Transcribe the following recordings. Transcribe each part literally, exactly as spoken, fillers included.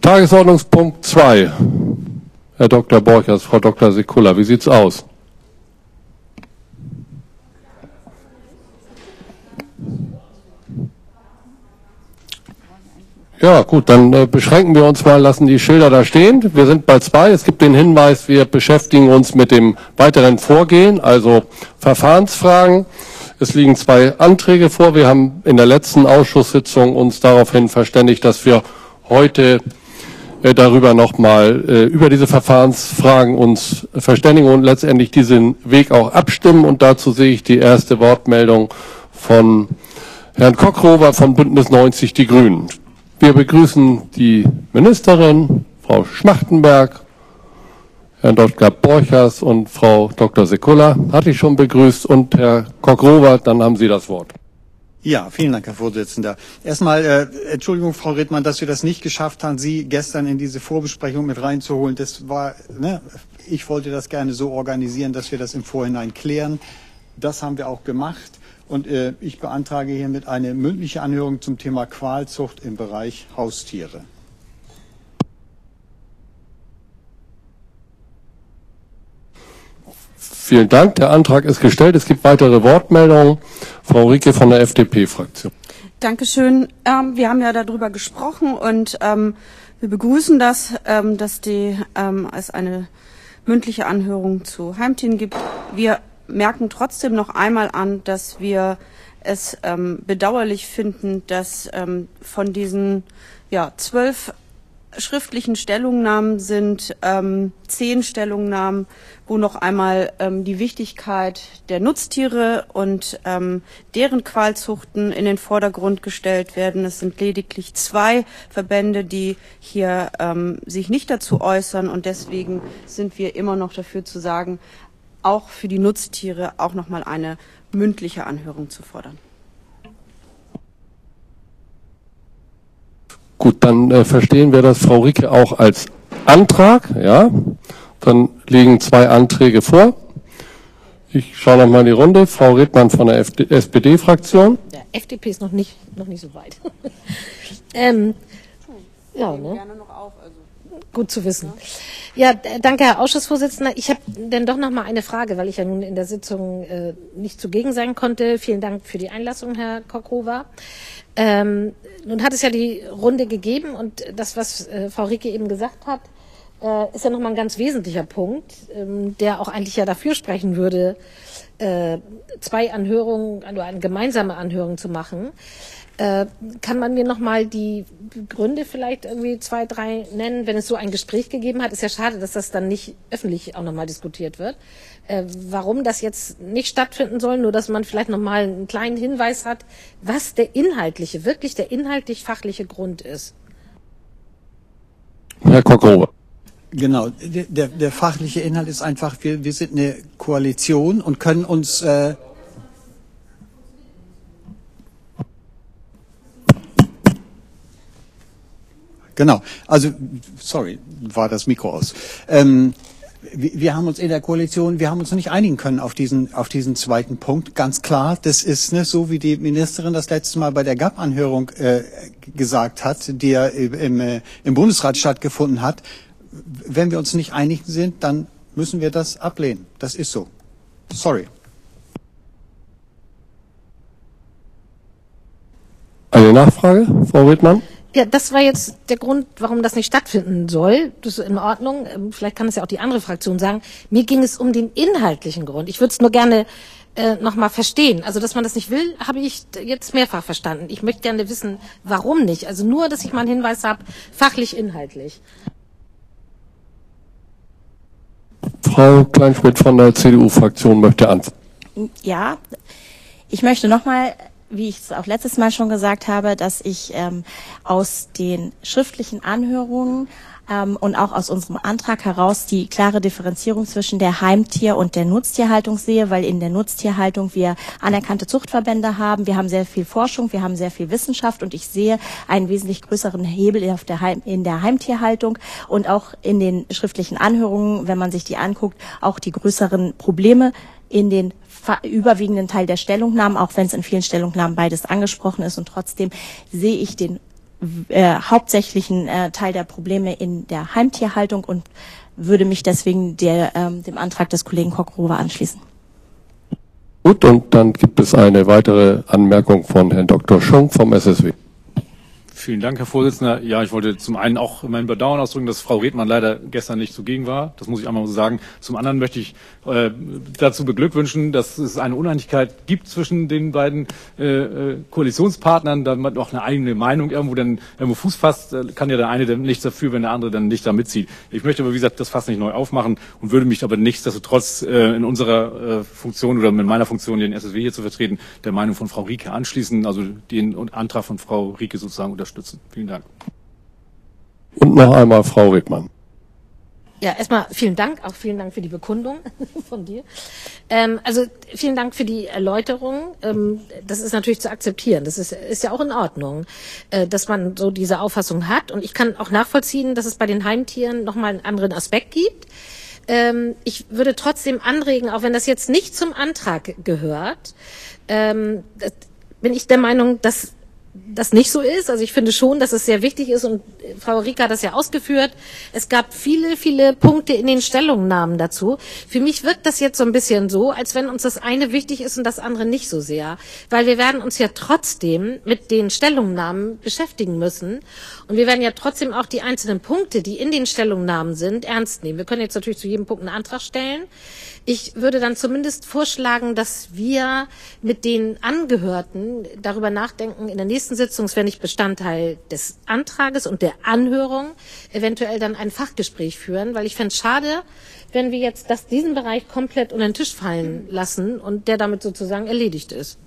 Tagesordnungspunkt zwei. Herr Doktor Borchers, Frau Doktor Sekulla, wie sieht's aus? Ja, gut, dann äh, beschränken wir uns mal, lassen die Schilder da stehen. Wir sind bei zwei. Es gibt den Hinweis, wir beschäftigen uns mit dem weiteren Vorgehen, also Verfahrensfragen. Es liegen zwei Anträge vor. Wir haben in der letzten Ausschusssitzung uns daraufhin verständigt, dass wir heute äh, darüber nochmal äh, über diese Verfahrensfragen uns verständigen und letztendlich diesen Weg auch abstimmen. Und dazu sehe ich die erste Wortmeldung von Herrn Kockrover von Bündnis neunzig Die Grünen. Wir begrüßen die Ministerin, Frau Schmachtenberg, Herrn Doktor Borchers und Frau Doktor Sekulla. Hatte ich schon begrüßt. Und Herr Kockrover, dann haben Sie das Wort. Ja, vielen Dank, Herr Vorsitzender. Erstmal, äh, Entschuldigung, Frau Rittmann, dass wir das nicht geschafft haben, Sie gestern in diese Vorbesprechung mit reinzuholen. Das war, ne, ich wollte das gerne so organisieren, dass wir das im Vorhinein klären. Das haben wir auch gemacht. Und äh, ich beantrage hiermit eine mündliche Anhörung zum Thema Qualzucht im Bereich Haustiere. Vielen Dank. Der Antrag ist gestellt. Es gibt weitere Wortmeldungen. Frau Rieke von der F D P-Fraktion. Dankeschön. Ähm, wir haben ja darüber gesprochen und ähm, wir begrüßen das, ähm, dass die, ähm, es eine mündliche Anhörung zu Heimtieren gibt. Wir merken trotzdem noch einmal an, dass wir es ähm, bedauerlich finden, dass ähm, von diesen ja, zwölf schriftlichen Stellungnahmen sind ähm, zehn Stellungnahmen, wo noch einmal ähm, die Wichtigkeit der Nutztiere und ähm, deren Qualzuchten in den Vordergrund gestellt werden. Es sind lediglich zwei Verbände, die hier ähm, sich nicht dazu äußern, und deswegen sind wir immer noch dafür zu sagen, auch für die Nutztiere auch noch mal eine mündliche Anhörung zu fordern. Gut, dann äh, verstehen wir das, Frau Rieke, auch als Antrag. Ja, dann liegen zwei Anträge vor. Ich schaue noch mal in die Runde. Frau Rittmann von der S P D-Fraktion. Der F D P ist noch nicht, noch nicht so weit. ähm, ja, ne? Gut zu wissen. Ja, danke, Herr Ausschussvorsitzender. Ich habe denn doch noch mal eine Frage, weil ich ja nun in der Sitzung äh, nicht zugegen sein konnte. Vielen Dank für die Einlassung, Herr Kockrover. Ähm, nun hat es ja die Runde gegeben, und das, was äh, Frau Rieke eben gesagt hat, äh, ist ja noch mal ein ganz wesentlicher Punkt, ähm, der auch eigentlich ja dafür sprechen würde, äh, zwei Anhörungen, also eine gemeinsame Anhörung zu machen. Äh, kann man mir noch mal die Gründe vielleicht irgendwie zwei, drei nennen, wenn es so ein Gespräch gegeben hat? Ist ja schade, dass das dann nicht öffentlich auch noch mal diskutiert wird. Äh, warum das jetzt nicht stattfinden soll, nur dass man vielleicht noch mal einen kleinen Hinweis hat, was der inhaltliche, wirklich der inhaltlich-fachliche Grund ist. Herr Kockrover. Genau, der, der fachliche Inhalt ist einfach, wir, wir sind eine Koalition und können uns... Äh, Genau, also, sorry, war das Mikro aus. Ähm, wir, wir haben uns in der Koalition, wir haben uns noch nicht einigen können auf diesen, auf diesen zweiten Punkt. Ganz klar, das ist ne, so, wie die Ministerin das letzte Mal bei der G A B-Anhörung äh, gesagt hat, die ja im, äh, im Bundesrat stattgefunden hat. Wenn wir uns nicht einig sind, dann müssen wir das ablehnen. Das ist so. Sorry. Eine Nachfrage, Frau Rittmann? Ja, das war jetzt der Grund, warum das nicht stattfinden soll. Das ist in Ordnung. Vielleicht kann es ja auch die andere Fraktion sagen. Mir ging es um den inhaltlichen Grund. Ich würde es nur gerne äh, noch mal verstehen. Also, dass man das nicht will, habe ich jetzt mehrfach verstanden. Ich möchte gerne wissen, warum nicht. Also nur, dass ich mal einen Hinweis habe, fachlich, inhaltlich. Frau Kleinschmidt von der C D U-Fraktion möchte antworten. Ja, ich möchte noch mal, wie ich es auch letztes Mal schon gesagt habe, dass ich ähm, aus den schriftlichen Anhörungen ähm, und auch aus unserem Antrag heraus die klare Differenzierung zwischen der Heimtier- und der Nutztierhaltung sehe, weil in der Nutztierhaltung wir anerkannte Zuchtverbände haben, wir haben sehr viel Forschung, wir haben sehr viel Wissenschaft, und ich sehe einen wesentlich größeren Hebel auf der Heim, in der Heimtierhaltung und auch in den schriftlichen Anhörungen, wenn man sich die anguckt, auch die größeren Probleme in den überwiegenden Teil der Stellungnahmen, auch wenn es in vielen Stellungnahmen beides angesprochen ist. Und trotzdem sehe ich den äh, hauptsächlichen äh, Teil der Probleme in der Heimtierhaltung und würde mich deswegen der, ähm, dem Antrag des Kollegen Kock-Rover anschließen. Gut, und dann gibt es eine weitere Anmerkung von Herrn Doktor Schunk vom S S W. Vielen Dank, Herr Vorsitzender. Ja, ich wollte zum einen auch mein Bedauern ausdrücken, dass Frau Redmann leider gestern nicht zugegen war. Das muss ich einmal so sagen. Zum anderen möchte ich äh, dazu beglückwünschen, dass es eine Uneinigkeit gibt zwischen den beiden äh, Koalitionspartnern, damit noch eine eigene Meinung irgendwo dann irgendwo Fuß fasst, kann ja der eine dann nichts dafür, wenn der andere dann nicht da mitzieht. Ich möchte aber, wie gesagt, das Fass nicht neu aufmachen und würde mich aber nichtsdestotrotz äh, in unserer äh, Funktion oder mit meiner Funktion, den S S W hier zu vertreten, der Meinung von Frau Rieke anschließen, also den Antrag von Frau Rieke sozusagen unterstützen. Vielen Dank. Und noch einmal Frau Redmann. Ja, erstmal vielen Dank, auch vielen Dank für die Bekundung von dir. Ähm, also vielen Dank für die Erläuterung. Ähm, das ist natürlich zu akzeptieren. Das ist, ist ja auch in Ordnung, äh, dass man so diese Auffassung hat. Und ich kann auch nachvollziehen, dass es bei den Heimtieren nochmal einen anderen Aspekt gibt. Ähm, ich würde trotzdem anregen, auch wenn das jetzt nicht zum Antrag gehört, ähm, bin ich der Meinung, dass das nicht so ist. Also ich finde schon, dass es sehr wichtig ist und Frau Rieke hat das ja ausgeführt. Es gab viele, viele Punkte in den Stellungnahmen dazu. Für mich wirkt das jetzt so ein bisschen so, als wenn uns das eine wichtig ist und das andere nicht so sehr. Weil wir werden uns ja trotzdem mit den Stellungnahmen beschäftigen müssen und wir werden ja trotzdem auch die einzelnen Punkte, die in den Stellungnahmen sind, ernst nehmen. Wir können jetzt natürlich zu jedem Punkt einen Antrag stellen. Ich würde dann zumindest vorschlagen, dass wir mit den Angehörten darüber nachdenken, in der nächsten Sitzung, es wäre nicht Bestandteil des Antrages und der Anhörung, eventuell dann ein Fachgespräch führen, weil ich fände es schade, wenn wir jetzt das, diesen Bereich komplett unter den Tisch fallen lassen und der damit sozusagen erledigt ist.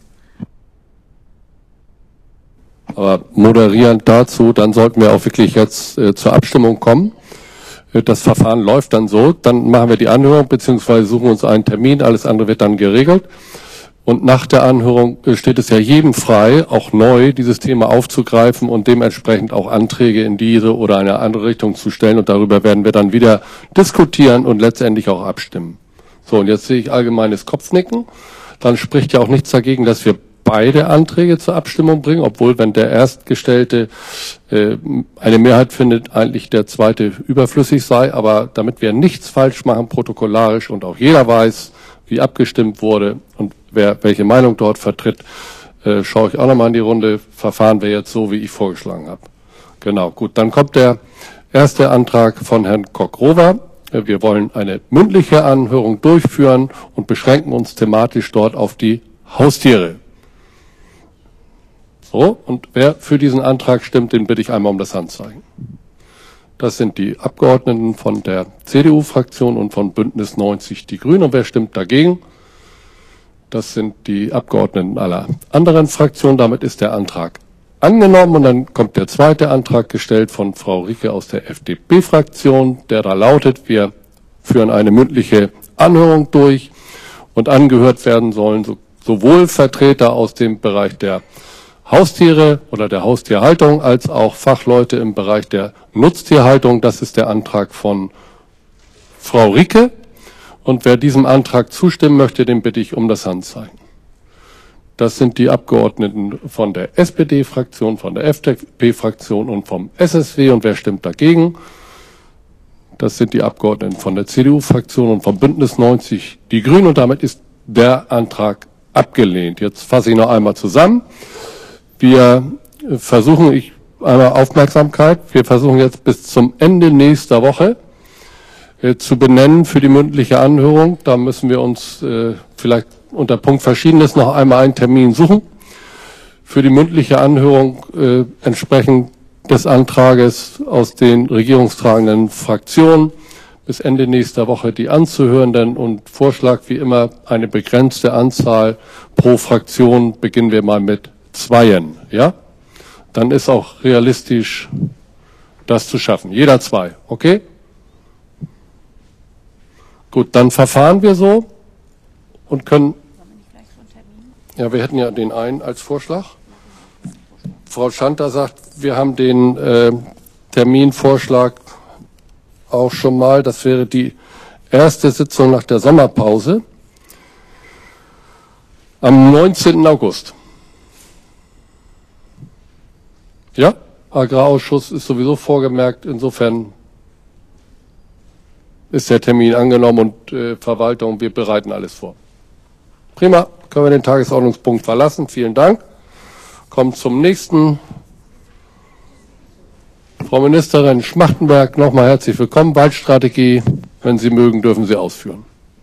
Aber moderierend dazu, dann sollten wir auch wirklich jetzt äh, zur Abstimmung kommen. Das Verfahren läuft dann so, dann machen wir die Anhörung beziehungsweise suchen uns einen Termin, alles andere wird dann geregelt. Und nach der Anhörung steht es ja jedem frei, auch neu dieses Thema aufzugreifen und dementsprechend auch Anträge in diese oder eine andere Richtung zu stellen. Und darüber werden wir dann wieder diskutieren und letztendlich auch abstimmen. So, und jetzt sehe ich allgemeines Kopfnicken. Dann spricht ja auch nichts dagegen, dass wir beide Anträge zur Abstimmung bringen, obwohl, wenn der Erstgestellte äh, eine Mehrheit findet, eigentlich der zweite überflüssig sei. Aber damit wir nichts falsch machen, protokollarisch und auch jeder weiß, wie abgestimmt wurde und wer welche Meinung dort vertritt, äh, schaue ich auch nochmal in die Runde. Verfahren wir jetzt so, wie ich vorgeschlagen habe. Genau, gut. Dann kommt der erste Antrag von Herrn Kock-Rover. Wir wollen eine mündliche Anhörung durchführen und beschränken uns thematisch dort auf die Haustiere. So, und wer für diesen Antrag stimmt, den bitte ich einmal um das Handzeichen. Das sind die Abgeordneten von der C D U-Fraktion und von Bündnis neunzig Die Grünen. Und wer stimmt dagegen? Das sind die Abgeordneten aller anderen Fraktionen. Damit ist der Antrag angenommen. Und dann kommt der zweite Antrag gestellt von Frau Rieke aus der F D P-Fraktion, der da lautet, wir führen eine mündliche Anhörung durch und angehört werden sollen so, sowohl Vertreter aus dem Bereich der Haustiere oder der Haustierhaltung als auch Fachleute im Bereich der Nutztierhaltung. Das ist der Antrag von Frau Rieke. Und wer diesem Antrag zustimmen möchte, den bitte ich um das Handzeichen. Das sind die Abgeordneten von der S P D-Fraktion, von der F D P-Fraktion und vom S S W. Und wer stimmt dagegen? Das sind die Abgeordneten von der C D U-Fraktion und vom Bündnis neunzig Die Grünen. Und damit ist der Antrag abgelehnt. Jetzt fasse ich noch einmal zusammen. Wir versuchen, ich einmal Aufmerksamkeit, wir versuchen jetzt bis zum Ende nächster Woche äh, zu benennen für die mündliche Anhörung. Da müssen wir uns äh, vielleicht unter Punkt Verschiedenes noch einmal einen Termin suchen. Für die mündliche Anhörung äh, entsprechend des Antrages aus den regierungstragenden Fraktionen bis Ende nächster Woche die Anzuhörenden und Vorschlag wie immer eine begrenzte Anzahl pro Fraktion. Beginnen wir mal mit Zweien, ja? Dann ist auch realistisch, das zu schaffen. Jeder zwei, okay? Gut, dann verfahren wir so und können. Ja, wir hätten ja den einen als Vorschlag. Frau Schanter sagt, wir haben den äh, Terminvorschlag auch schon mal. Das wäre die erste Sitzung nach der Sommerpause am neunzehnten August. Ja? Agrarausschuss ist sowieso vorgemerkt. Insofern ist der Termin angenommen und äh, Verwaltung, wir bereiten alles vor. Prima, können wir den Tagesordnungspunkt verlassen. Vielen Dank. Kommt zum nächsten. Frau Ministerin Schmachtenberg, nochmal herzlich willkommen. Waldstrategie, wenn Sie mögen, dürfen Sie ausführen.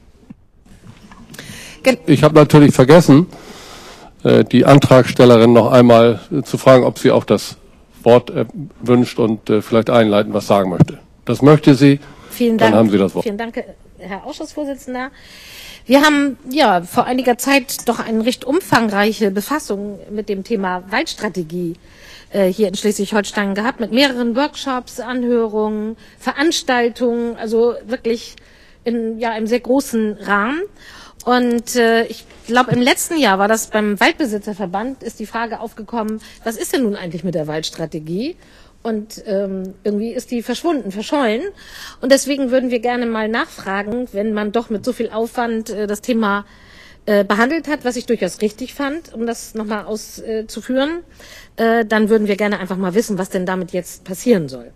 Ich habe natürlich vergessen, die Antragstellerin noch einmal zu fragen, ob sie auch das Wort wünscht und vielleicht einleitend was sagen möchte. Das möchte sie. Vielen Dank. Dann haben Sie das Wort. Vielen Dank, Herr Ausschussvorsitzender. Wir haben ja vor einiger Zeit doch eine recht umfangreiche Befassung mit dem Thema Waldstrategie äh, hier in Schleswig-Holstein gehabt, mit mehreren Workshops, Anhörungen, Veranstaltungen, also wirklich in ja, einem sehr großen Rahmen. Und äh, ich glaube, im letzten Jahr war das beim Waldbesitzerverband, ist die Frage aufgekommen, was ist denn nun eigentlich mit der Waldstrategie? Und ähm, irgendwie ist die verschwunden, verschollen. Und deswegen würden wir gerne mal nachfragen, wenn man doch mit so viel Aufwand äh, das Thema äh, behandelt hat, was ich durchaus richtig fand, um das nochmal auszuführen, äh, dann würden wir gerne einfach mal wissen, was denn damit jetzt passieren soll.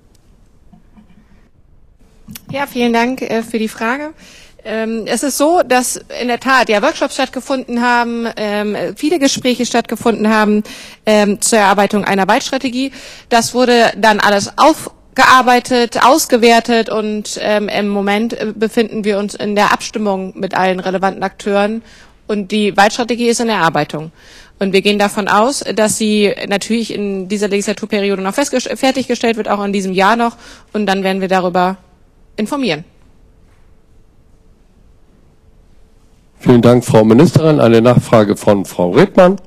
Ja, vielen Dank äh, für die Frage. Ähm, es ist so, dass in der Tat ja Workshops stattgefunden haben, ähm, viele Gespräche stattgefunden haben ähm, zur Erarbeitung einer Waldstrategie. Das wurde dann alles aufgearbeitet, ausgewertet und ähm, im Moment befinden wir uns in der Abstimmung mit allen relevanten Akteuren und die Waldstrategie ist in Erarbeitung. Und wir gehen davon aus, dass sie natürlich in dieser Legislaturperiode noch fertiggestellt wird, auch in diesem Jahr noch, und dann werden wir darüber informieren. Vielen Dank, Frau Ministerin. Eine Nachfrage von Frau Redmann.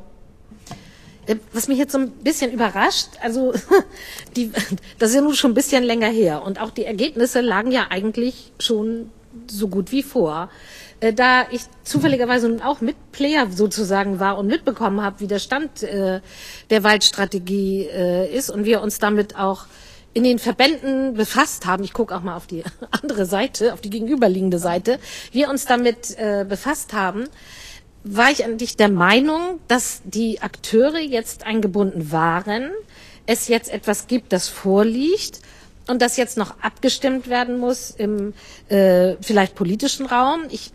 Was mich jetzt so ein bisschen überrascht, also die, das ist ja nun schon ein bisschen länger her und auch die Ergebnisse lagen ja eigentlich schon so gut wie vor. Da ich zufälligerweise nun auch Mitplayer sozusagen war und mitbekommen habe, wie der Stand äh, der Waldstrategie äh, ist und wir uns damit auch in den Verbänden befasst haben, ich gucke auch mal auf die andere Seite, auf die gegenüberliegende Seite, wir uns damit äh, befasst haben, war ich eigentlich der Meinung, dass die Akteure jetzt eingebunden waren, es jetzt etwas gibt, das vorliegt und das jetzt noch abgestimmt werden muss im äh, vielleicht politischen Raum. Ich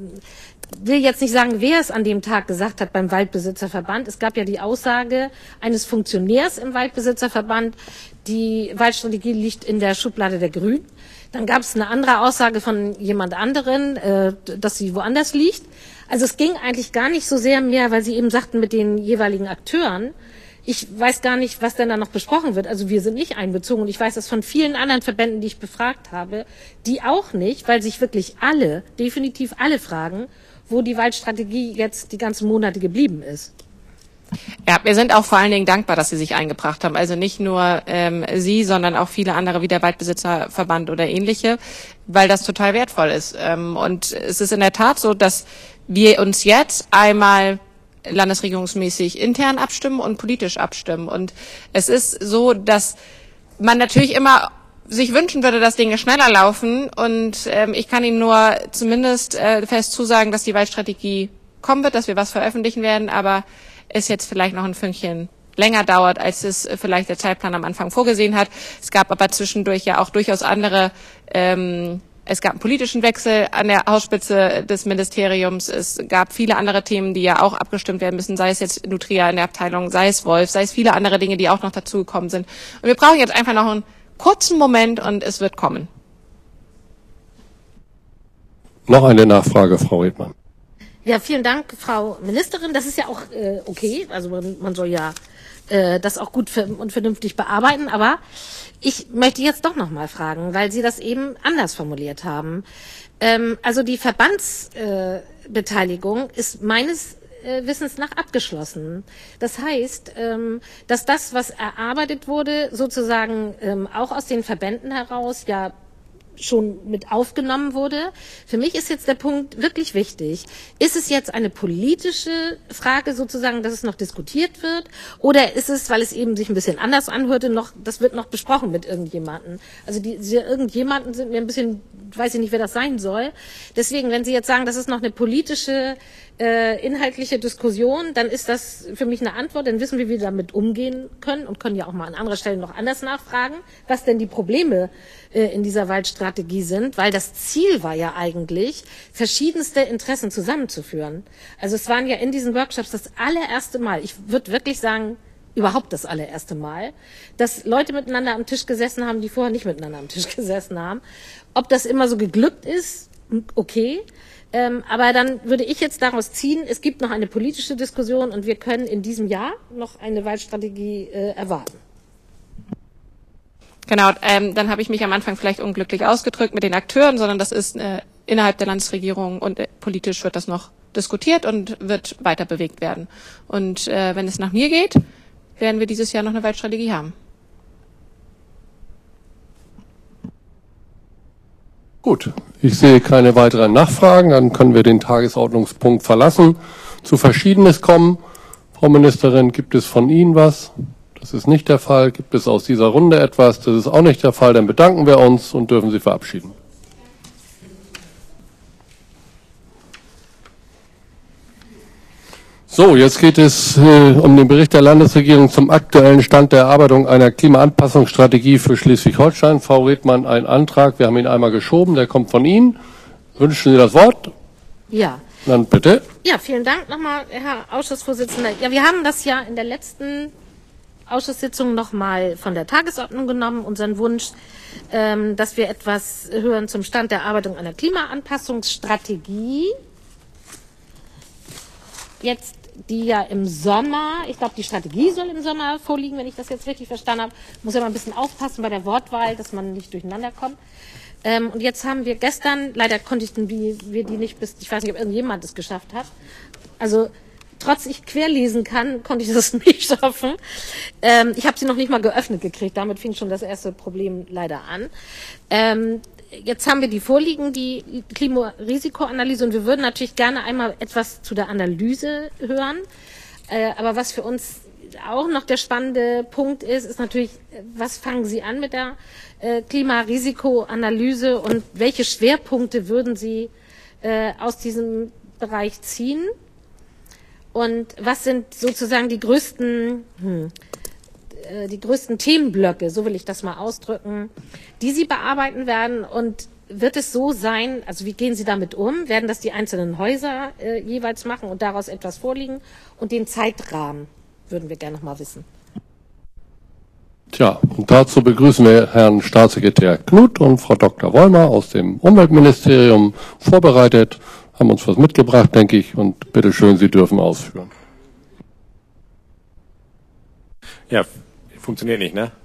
will jetzt nicht sagen, wer es an dem Tag gesagt hat beim Waldbesitzerverband. Es gab ja die Aussage eines Funktionärs im Waldbesitzerverband, die Waldstrategie liegt in der Schublade der Grünen. Dann gab es eine andere Aussage von jemand anderen, äh, dass sie woanders liegt. Also es ging eigentlich gar nicht so sehr mehr, weil Sie eben sagten, mit den jeweiligen Akteuren. Ich weiß gar nicht, was denn da noch besprochen wird. Also wir sind nicht einbezogen und ich weiß das von vielen anderen Verbänden, die ich befragt habe, die auch nicht, weil sich wirklich alle, definitiv alle fragen, wo die Waldstrategie jetzt die ganzen Monate geblieben ist. Ja, wir sind auch vor allen Dingen dankbar, dass Sie sich eingebracht haben. Also nicht nur ähm, Sie, sondern auch viele andere wie der Waldbesitzerverband oder ähnliche, weil das total wertvoll ist. Ähm, und es ist in der Tat so, dass wir uns jetzt einmal landesregierungsmäßig intern abstimmen und politisch abstimmen. Und es ist so, dass man natürlich immer sich wünschen würde, dass Dinge schneller laufen. Und ähm, ich kann Ihnen nur zumindest äh, fest zusagen, dass die Waldstrategie kommen wird, dass wir was veröffentlichen werden, aber es jetzt vielleicht noch ein Fünkchen länger dauert, als es vielleicht der Zeitplan am Anfang vorgesehen hat. Es gab aber zwischendurch ja auch durchaus andere, ähm, es gab einen politischen Wechsel an der Hausspitze des Ministeriums. Es gab viele andere Themen, die ja auch abgestimmt werden müssen, sei es jetzt Nutria in der Abteilung, sei es Wolf, sei es viele andere Dinge, die auch noch dazugekommen sind. Und wir brauchen jetzt einfach noch einen kurzen Moment und es wird kommen. Noch eine Nachfrage, Frau Redmann. Ja, vielen Dank, Frau Ministerin. Das ist ja auch äh, okay. Also man, man soll ja äh, das auch gut und vernünftig bearbeiten. Aber ich möchte jetzt doch noch mal fragen, weil Sie das eben anders formuliert haben. Ähm, also die Verbandsbeteiligung äh, ist meines äh, Wissens nach abgeschlossen. Das heißt, ähm, dass das, was erarbeitet wurde, sozusagen ähm, auch aus den Verbänden heraus ja schon mit aufgenommen wurde. Für mich ist jetzt der Punkt wirklich wichtig. Ist es jetzt eine politische Frage sozusagen, dass es noch diskutiert wird? Oder ist es, weil es eben sich ein bisschen anders anhörte, noch, das wird noch besprochen mit irgendjemandem? Also die, diese irgendjemanden sind mir ein bisschen, weiß ich nicht, wer das sein soll. Deswegen, wenn Sie jetzt sagen, das ist noch eine politische, äh, inhaltliche Diskussion, dann ist das für mich eine Antwort. Dann wissen wir, wie wir damit umgehen können und können ja auch mal an anderer Stelle noch anders nachfragen, was denn die Probleme äh, in dieser Waldstrategie sind, weil das Ziel war ja eigentlich, verschiedenste Interessen zusammenzuführen. Also es waren ja in diesen Workshops das allererste Mal, ich würde wirklich sagen, überhaupt das allererste Mal, dass Leute miteinander am Tisch gesessen haben, die vorher nicht miteinander am Tisch gesessen haben. Ob das immer so geglückt ist, okay. Ähm, aber dann würde ich jetzt daraus ziehen, es gibt noch eine politische Diskussion und wir können in diesem Jahr noch eine Waldstrategie äh, erwarten. Genau, ähm, dann habe ich mich am Anfang vielleicht unglücklich ausgedrückt mit den Akteuren, sondern das ist äh, innerhalb der Landesregierung und äh, politisch wird das noch diskutiert und wird weiter bewegt werden. Und äh, wenn es nach mir geht, werden wir dieses Jahr noch eine Waldstrategie haben. Gut, ich sehe keine weiteren Nachfragen, dann können wir den Tagesordnungspunkt verlassen. Zu Verschiedenes kommen. Frau Ministerin, gibt es von Ihnen was? Das ist nicht der Fall. Gibt es aus dieser Runde etwas? Das ist auch nicht der Fall. Dann bedanken wir uns und dürfen Sie verabschieden. So, jetzt geht es äh, um den Bericht der Landesregierung zum aktuellen Stand der Erarbeitung einer Klimaanpassungsstrategie für Schleswig-Holstein. Frau Redmann, ein Antrag. Wir haben ihn einmal geschoben. Der kommt von Ihnen. Wünschen Sie das Wort? Ja. Dann bitte. Ja, vielen Dank nochmal, Herr Ausschussvorsitzender. Ja, wir haben das ja in der letzten Ausschusssitzung nochmal von der Tagesordnung genommen, unseren Wunsch, ähm, dass wir etwas hören zum Stand der Erarbeitung einer Klimaanpassungsstrategie. Jetzt, die ja im Sommer, ich glaube, die Strategie soll im Sommer vorliegen, wenn ich das jetzt richtig verstanden habe. Muss ja mal ein bisschen aufpassen bei der Wortwahl, dass man nicht durcheinander kommt. Ähm, und jetzt haben wir gestern, leider konnte ich die, wir die nicht bis, ich weiß nicht, ob irgendjemand es geschafft hat. Also, trotz ich querlesen kann, konnte ich das nicht schaffen. Ähm, ich habe sie noch nicht mal geöffnet gekriegt. Damit fing schon das erste Problem leider an. Ähm, jetzt haben wir die vorliegen, die Klimarisikoanalyse, und wir würden natürlich gerne einmal etwas zu der Analyse hören. Äh, aber was für uns auch noch der spannende Punkt ist, ist natürlich, was fangen Sie an mit der äh, Klimarisikoanalyse und welche Schwerpunkte würden Sie äh, aus diesem Bereich ziehen? Und was sind sozusagen die größten, hm, äh, die größten Themenblöcke, so will ich das mal ausdrücken, die Sie bearbeiten werden? Und wird es so sein, also wie gehen Sie damit um? Werden das die einzelnen Häuser äh, jeweils machen und daraus etwas vorliegen? Und den Zeitrahmen würden wir gerne noch mal wissen. Tja, und dazu begrüßen wir Herrn Staatssekretär Knut und Frau Doktor Wollmer aus dem Umweltministerium vorbereitet. Haben uns was mitgebracht, denke ich, und bitteschön, Sie dürfen ausführen. Ja, funktioniert nicht, ne?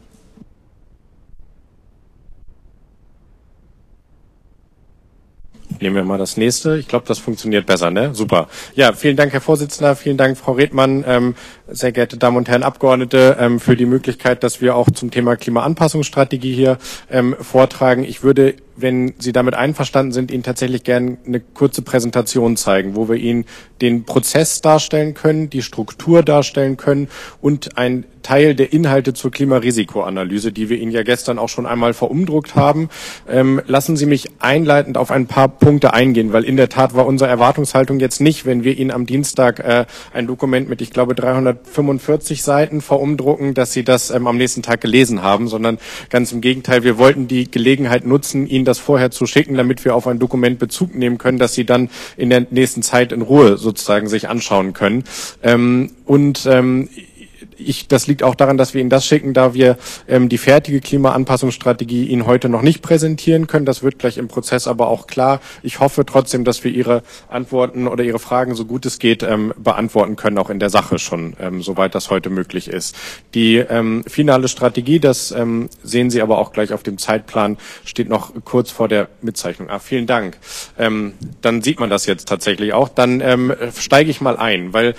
Nehmen wir mal das nächste. Ich glaube, das funktioniert besser, ne? Super. Ja, vielen Dank, Herr Vorsitzender. Vielen Dank, Frau Redmann. Ähm, sehr geehrte Damen und Herren Abgeordnete, ähm, für die Möglichkeit, dass wir auch zum Thema Klimaanpassungsstrategie hier ähm, vortragen. Ich würde, wenn Sie damit einverstanden sind, Ihnen tatsächlich gerne eine kurze Präsentation zeigen, wo wir Ihnen den Prozess darstellen können, die Struktur darstellen können und ein Teil der Inhalte zur Klimarisikoanalyse, die wir Ihnen ja gestern auch schon einmal verumdruckt haben. Ähm, lassen Sie mich einleitend auf ein paar Punkte eingehen, weil in der Tat war unsere Erwartungshaltung jetzt nicht, wenn wir Ihnen am Dienstag äh, ein Dokument mit, ich glaube, dreihundertfünfundvierzig Seiten verumdrucken, dass Sie das ähm, am nächsten Tag gelesen haben, sondern ganz im Gegenteil, wir wollten die Gelegenheit nutzen, Ihnen das vorher zu schicken, damit wir auf ein Dokument Bezug nehmen können, dass Sie dann in der nächsten Zeit in Ruhe sozusagen sich anschauen können. Ähm, und ähm, Ich, das liegt auch daran, dass wir Ihnen das schicken, da wir ähm, die fertige Klimaanpassungsstrategie Ihnen heute noch nicht präsentieren können. Das wird gleich im Prozess aber auch klar. Ich hoffe trotzdem, dass wir Ihre Antworten oder Ihre Fragen, so gut es geht, ähm, beantworten können, auch in der Sache schon, ähm, soweit das heute möglich ist. Die ähm, finale Strategie, das ähm, sehen Sie aber auch gleich auf dem Zeitplan, steht noch kurz vor der Mitzeichnung. Ah, vielen Dank. Ähm, dann sieht man das jetzt tatsächlich auch. Dann ähm, steige ich mal ein, weil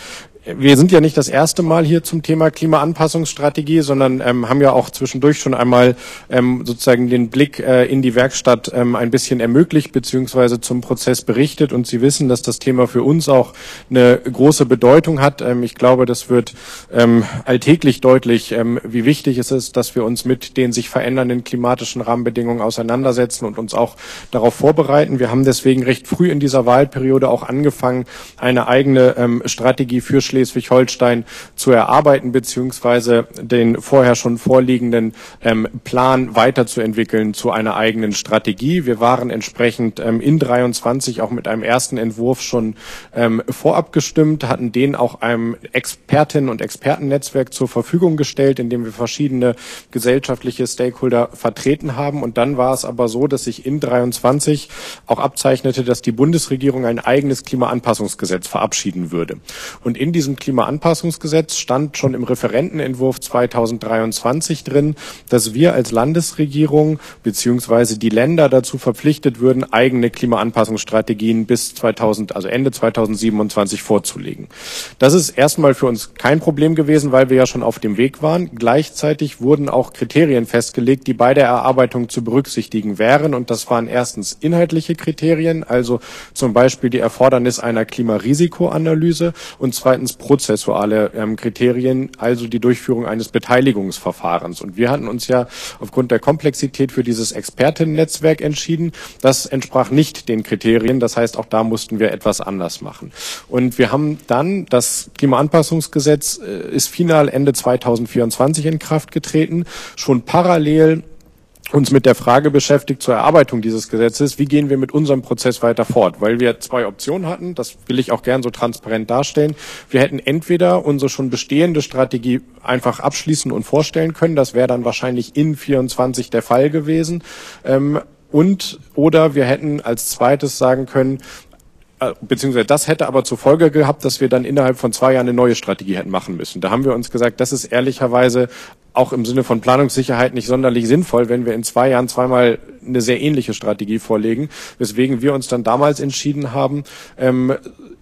wir sind ja nicht das erste Mal hier zum Thema Klimaanpassungsstrategie, sondern ähm, haben ja auch zwischendurch schon einmal ähm, sozusagen den Blick äh, in die Werkstatt ähm, ein bisschen ermöglicht, beziehungsweise zum Prozess berichtet. Und Sie wissen, dass das Thema für uns auch eine große Bedeutung hat. Ähm, ich glaube, das wird ähm, alltäglich deutlich, ähm, wie wichtig es ist, dass wir uns mit den sich verändernden klimatischen Rahmenbedingungen auseinandersetzen und uns auch darauf vorbereiten. Wir haben deswegen recht früh in dieser Wahlperiode auch angefangen, eine eigene ähm, Strategie für Schleswig-Holstein zu erarbeiten, beziehungsweise den vorher schon vorliegenden ähm, Plan weiterzuentwickeln zu einer eigenen Strategie. Wir waren entsprechend ähm, in dreiundzwanzig auch mit einem ersten Entwurf schon ähm, vorab gestimmt, hatten den auch einem Expertinnen- und Expertennetzwerk zur Verfügung gestellt, in dem wir verschiedene gesellschaftliche Stakeholder vertreten haben. Und dann war es aber so, dass sich in dreiundzwanzig auch abzeichnete, dass die Bundesregierung ein eigenes Klimaanpassungsgesetz verabschieden würde. Und in diesem Klimaanpassungsgesetz stand schon im Referentenentwurf zweitausenddreiundzwanzig drin, dass wir als Landesregierung beziehungsweise die Länder dazu verpflichtet würden, eigene Klimaanpassungsstrategien bis zweitausend, also Ende zweitausendsiebenundzwanzig vorzulegen. Das ist erstmal für uns kein Problem gewesen, weil wir ja schon auf dem Weg waren. Gleichzeitig wurden auch Kriterien festgelegt, die bei der Erarbeitung zu berücksichtigen wären. Und das waren erstens inhaltliche Kriterien, also zum Beispiel die Erfordernis einer Klimarisikoanalyse, und zweitens prozessuale ähm, Kriterien, also die Durchführung eines Beteiligungsverfahrens. Und wir hatten uns ja aufgrund der Komplexität für dieses Expertennetzwerk entschieden. Das entsprach nicht den Kriterien. Das heißt, auch da mussten wir etwas anders machen. Und wir haben dann, das Klimaanpassungsgesetz äh, ist final Ende zweitausendvierundzwanzig in Kraft getreten, schon parallel uns mit der Frage beschäftigt zur Erarbeitung dieses Gesetzes, wie gehen wir mit unserem Prozess weiter fort? Weil wir zwei Optionen hatten, das will ich auch gern so transparent darstellen. Wir hätten entweder unsere schon bestehende Strategie einfach abschließen und vorstellen können, das wäre dann wahrscheinlich in vierundzwanzig der Fall gewesen, ähm, und oder wir hätten als zweites sagen können, beziehungsweise das hätte aber zur Folge gehabt, dass wir dann innerhalb von zwei Jahren eine neue Strategie hätten machen müssen. Da haben wir uns gesagt, das ist ehrlicherweise auch im Sinne von Planungssicherheit nicht sonderlich sinnvoll, wenn wir in zwei Jahren zweimal eine sehr ähnliche Strategie vorlegen, weswegen wir uns dann damals entschieden haben, ähm,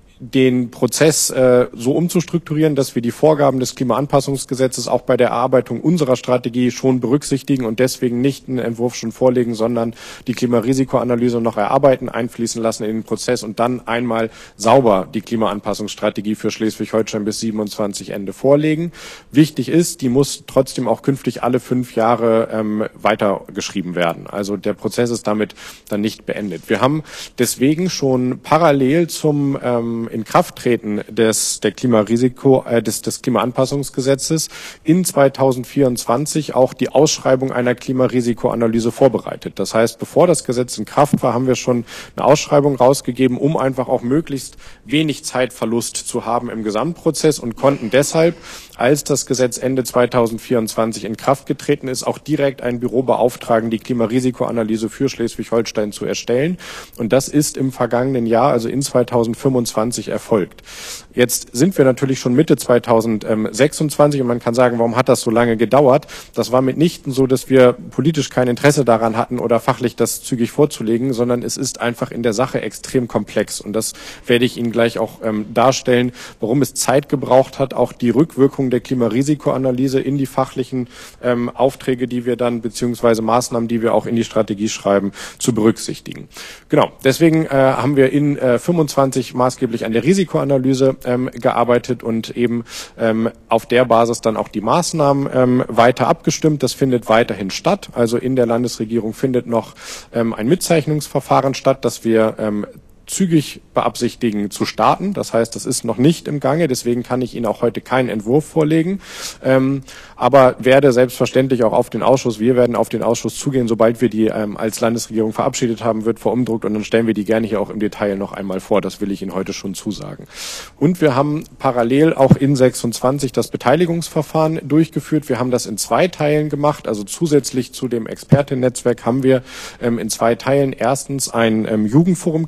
den Prozess äh, so umzustrukturieren, dass wir die Vorgaben des Klimaanpassungsgesetzes auch bei der Erarbeitung unserer Strategie schon berücksichtigen und deswegen nicht einen Entwurf schon vorlegen, sondern die Klimarisikoanalyse noch erarbeiten, einfließen lassen in den Prozess und dann einmal sauber die Klimaanpassungsstrategie für Schleswig-Holstein bis siebenundzwanzig Ende vorlegen. Wichtig ist, die muss trotzdem auch künftig alle fünf Jahre ähm, weitergeschrieben werden. Also der Prozess ist damit dann nicht beendet. Wir haben deswegen schon parallel zum ähm, Inkrafttreten des, der Klimarisiko, äh, des, des Klimaanpassungsgesetzes in zweitausendvierundzwanzig auch die Ausschreibung einer Klimarisikoanalyse vorbereitet. Das heißt, bevor das Gesetz in Kraft war, haben wir schon eine Ausschreibung rausgegeben, um einfach auch möglichst wenig Zeitverlust zu haben im Gesamtprozess und konnten deshalb, als das Gesetz Ende zweitausendvierundzwanzig in Kraft getreten ist, auch direkt ein Büro beauftragen, die Klimarisikoanalyse für Schleswig-Holstein zu erstellen. Und das ist im vergangenen Jahr, also in zweitausendfünfundzwanzig, erfolgt. Jetzt sind wir natürlich schon Mitte zweitausendsechsundzwanzig und man kann sagen, warum hat das so lange gedauert? Das war mitnichten so, dass wir politisch kein Interesse daran hatten oder fachlich das zügig vorzulegen, sondern es ist einfach in der Sache extrem komplex. Und das werde ich Ihnen gleich auch ähm, darstellen, warum es Zeit gebraucht hat, auch die Rückwirkung der Klimarisikoanalyse in die fachlichen ähm, Aufträge, die wir dann, beziehungsweise Maßnahmen, die wir auch in die Strategie schreiben, zu berücksichtigen. Genau, deswegen äh, haben wir in äh, fünfundzwanzig maßgeblich an der Risikoanalyse ähm, gearbeitet und eben ähm, auf der Basis dann auch die Maßnahmen ähm, weiter abgestimmt. Das findet weiterhin statt. Also in der Landesregierung findet noch ähm, ein Mitzeichnungsverfahren statt, das wir ähm, zügig beabsichtigen zu starten. Das heißt, das ist noch nicht im Gange, deswegen kann ich Ihnen auch heute keinen Entwurf vorlegen, ähm, aber werde selbstverständlich auch auf den Ausschuss, wir werden auf den Ausschuss zugehen, sobald wir die ähm, als Landesregierung verabschiedet haben, wird verumdruckt und dann stellen wir die gerne hier auch im Detail noch einmal vor, das will ich Ihnen heute schon zusagen. Und wir haben parallel auch in sechsundzwanzig das Beteiligungsverfahren durchgeführt. Wir haben das in zwei Teilen gemacht, also zusätzlich zu dem Expertennetzwerk haben wir ähm, in zwei Teilen erstens ein ähm, Jugendforum Klima durchgeführt,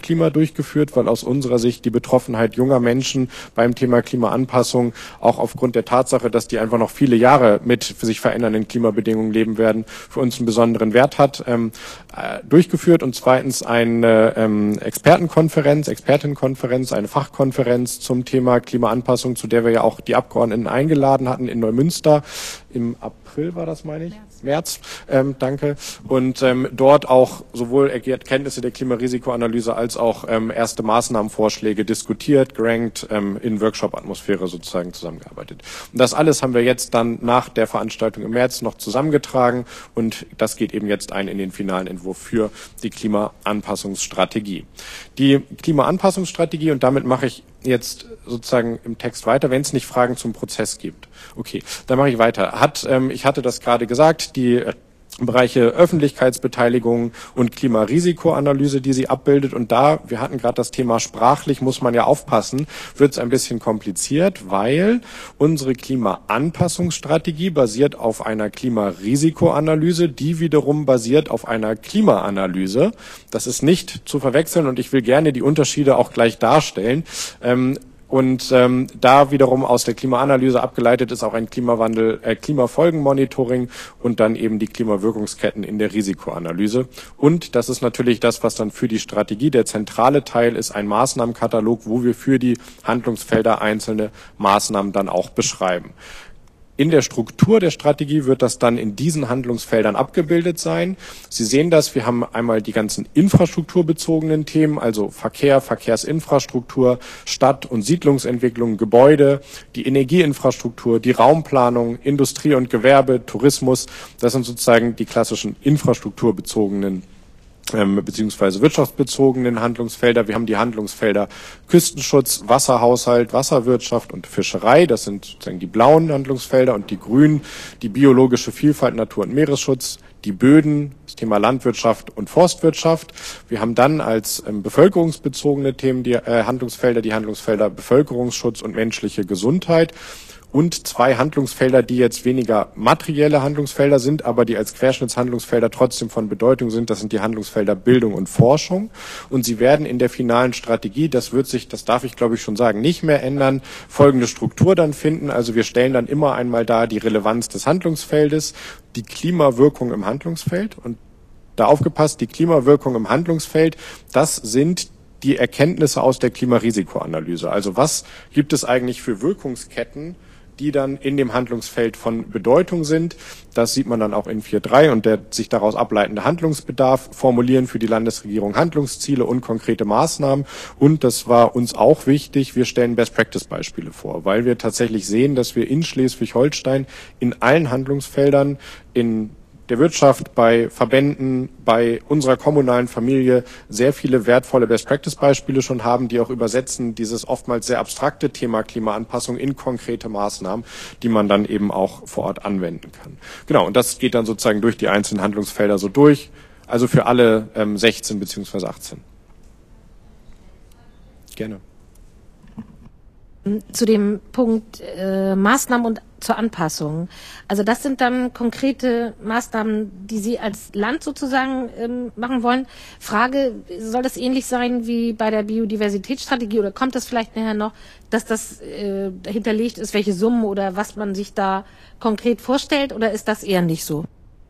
durchgeführt, weil aus unserer Sicht die Betroffenheit junger Menschen beim Thema Klimaanpassung auch aufgrund der Tatsache, dass die einfach noch viele Jahre mit für sich verändernden Klimabedingungen leben werden, für uns einen besonderen Wert hat, ähm, äh, durchgeführt. Und zweitens eine ähm, Expertenkonferenz, Expertinnenkonferenz, eine Fachkonferenz zum Thema Klimaanpassung, zu der wir ja auch die Abgeordneten eingeladen hatten in Neumünster. Im April war das, meine ich? März. März, ähm, danke. Und ähm, dort auch sowohl Erkenntnisse der Klimarisikoanalyse als auch ähm, erste Maßnahmenvorschläge diskutiert, gerankt, ähm, in Workshop-Atmosphäre sozusagen zusammengearbeitet. Und das alles haben wir jetzt dann nach der Veranstaltung im März noch zusammengetragen und das geht eben jetzt ein in den finalen Entwurf für die Klimaanpassungsstrategie. Die Klimaanpassungsstrategie, und damit mache ich jetzt sozusagen im Text weiter, wenn es nicht Fragen zum Prozess gibt. Okay, dann mache ich weiter. Hat, ähm, ich hatte das gerade gesagt, die äh, Bereiche Öffentlichkeitsbeteiligung und Klimarisikoanalyse, die sie abbildet. Und da, wir hatten gerade das Thema sprachlich, muss man ja aufpassen, wird es ein bisschen kompliziert, weil unsere Klimaanpassungsstrategie basiert auf einer Klimarisikoanalyse, die wiederum basiert auf einer Klimaanalyse. Das ist nicht zu verwechseln und ich will gerne die Unterschiede auch gleich darstellen. Ähm, Und ähm, da wiederum aus der Klimaanalyse abgeleitet ist auch ein Klimawandel, äh, Klimafolgenmonitoring und dann eben die Klimawirkungsketten in der Risikoanalyse. Und das ist natürlich das, was dann für die Strategie der zentrale Teil ist, ein Maßnahmenkatalog, wo wir für die Handlungsfelder einzelne Maßnahmen dann auch beschreiben. In der Struktur der Strategie wird das dann in diesen Handlungsfeldern abgebildet sein. Sie sehen das, wir haben einmal die ganzen infrastrukturbezogenen Themen, also Verkehr, Verkehrsinfrastruktur, Stadt- und Siedlungsentwicklung, Gebäude, die Energieinfrastruktur, die Raumplanung, Industrie und Gewerbe, Tourismus. Das sind sozusagen die klassischen infrastrukturbezogenen Ähm, beziehungsweise wirtschaftsbezogenen Handlungsfelder. Wir haben die Handlungsfelder Küstenschutz, Wasserhaushalt, Wasserwirtschaft und Fischerei. Das sind sozusagen die blauen Handlungsfelder und die grünen, die biologische Vielfalt, Natur- und Meeresschutz, die Böden, das Thema Landwirtschaft und Forstwirtschaft. Wir haben dann als ähm, bevölkerungsbezogene Themen die äh, Handlungsfelder, die Handlungsfelder Bevölkerungsschutz und menschliche Gesundheit. Und zwei Handlungsfelder, die jetzt weniger materielle Handlungsfelder sind, aber die als Querschnittshandlungsfelder trotzdem von Bedeutung sind. Das sind die Handlungsfelder Bildung und Forschung. Und sie werden in der finalen Strategie, das wird sich, das darf ich glaube ich schon sagen, nicht mehr ändern, folgende Struktur dann finden. Also wir stellen dann immer einmal dar die Relevanz des Handlungsfeldes, die Klimawirkung im Handlungsfeld. Und da aufgepasst, die Klimawirkung im Handlungsfeld, das sind die Erkenntnisse aus der Klimarisikoanalyse. Also was gibt es eigentlich für Wirkungsketten, die dann in dem Handlungsfeld von Bedeutung sind. Das sieht man dann auch in vier Punkt drei und der sich daraus ableitende Handlungsbedarf, formulieren für die Landesregierung Handlungsziele und konkrete Maßnahmen. Und das war uns auch wichtig, wir stellen Best-Practice-Beispiele vor, weil wir tatsächlich sehen, dass wir in Schleswig-Holstein in allen Handlungsfeldern in der Wirtschaft, bei Verbänden, bei unserer kommunalen Familie sehr viele wertvolle Best-Practice-Beispiele schon haben, die auch übersetzen dieses oftmals sehr abstrakte Thema Klimaanpassung in konkrete Maßnahmen, die man dann eben auch vor Ort anwenden kann. Genau, und das geht dann sozusagen durch die einzelnen Handlungsfelder so durch, also für alle ähm, sechzehn beziehungsweise achtzehn. Gerne. Zu dem Punkt äh, Maßnahmen und zur Anpassung. Also das sind dann konkrete Maßnahmen, die Sie als Land sozusagen ähm, machen wollen. Frage, soll das ähnlich sein wie bei der Biodiversitätsstrategie oder kommt das vielleicht nachher noch, dass das äh, hinterlegt ist, welche Summen oder was man sich da konkret vorstellt oder ist das eher nicht so?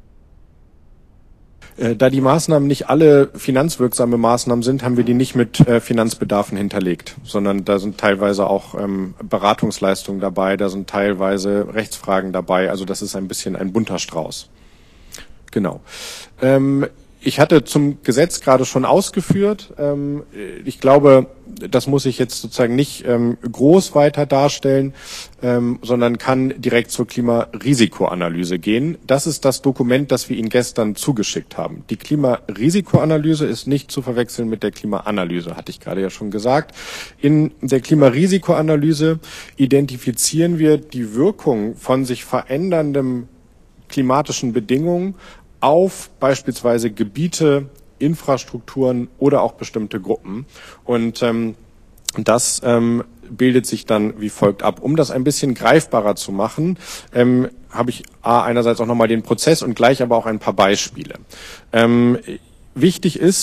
Da die Maßnahmen nicht alle finanzwirksame Maßnahmen sind, haben wir die nicht mit äh, Finanzbedarfen hinterlegt, sondern da sind teilweise auch ähm, Beratungsleistungen dabei, da sind teilweise Rechtsfragen dabei, also das ist ein bisschen ein bunter Strauß. Genau. Ähm, ich hatte zum Gesetz gerade schon ausgeführt, ähm, ich glaube, das muss ich jetzt sozusagen nicht ähm, groß weiter darstellen, ähm, sondern kann direkt zur Klimarisikoanalyse gehen. Das ist das Dokument, das wir Ihnen gestern zugeschickt haben. Die Klimarisikoanalyse ist nicht zu verwechseln mit der Klimaanalyse, hatte ich gerade ja schon gesagt. In der Klimarisikoanalyse identifizieren wir die Wirkung von sich veränderndem klimatischen Bedingungen auf beispielsweise Gebiete, Infrastrukturen oder auch bestimmte Gruppen. Und ähm, das ähm, bildet sich dann wie folgt ab. Um das ein bisschen greifbarer zu machen, ähm, habe ich A, einerseits auch nochmal den Prozess und gleich aber auch ein paar Beispiele. Ähm, wichtig ist,